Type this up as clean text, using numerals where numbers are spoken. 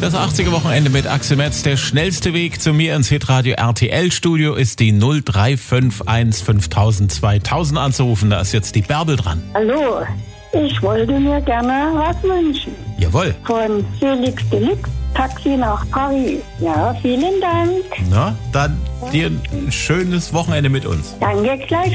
Das 80er Wochenende mit Axel Metz. Der schnellste Weg zu mir ins Hitradio RTL Studio ist die 0351 5000 2000 anzurufen. Da ist jetzt die Bärbel dran. Hallo, ich wollte mir gerne was wünschen. Jawohl. Von Felix Deluxe, Taxi nach Paris. Ja, vielen Dank. Na, dann dir ein schönes Wochenende mit uns. Danke gleich.